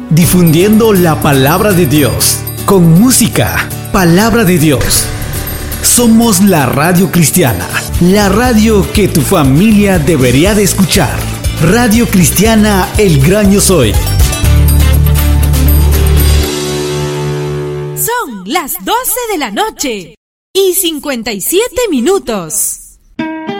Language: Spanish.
difundiendo la palabra de Dios, con música, palabra de Dios. Somos la Radio Cristiana, la radio que tu familia debería de escuchar. Radio Cristiana El Gran Yo Soy. Son las 12 de la noche y 57 minutos.